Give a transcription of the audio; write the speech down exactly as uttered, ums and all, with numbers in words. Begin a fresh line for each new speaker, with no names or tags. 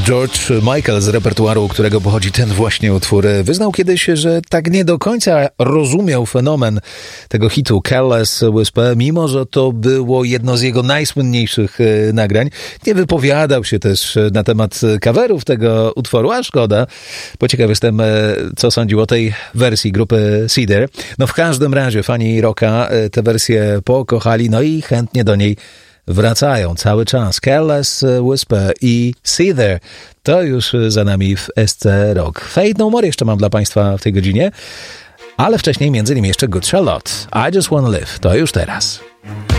George Michael z repertuaru, którego pochodzi ten właśnie utwór, wyznał kiedyś, że tak nie do końca rozumiał fenomen tego hitu Careless Whisper, mimo że to było jedno z jego najsłynniejszych nagrań. Nie wypowiadał się też na temat coverów tego utworu, a szkoda, bo ciekaw jestem, co sądził o tej wersji grupy Cedar. No w każdym razie fani rocka tę wersję pokochali, no i chętnie do niej wracają cały czas. Careless Whisper i Cedar to już za nami w S C Rock. Fade No More jeszcze mam dla Państwa w tej godzinie, ale wcześniej między innymi jeszcze Good Charlotte. I Just Wanna Live. To już teraz.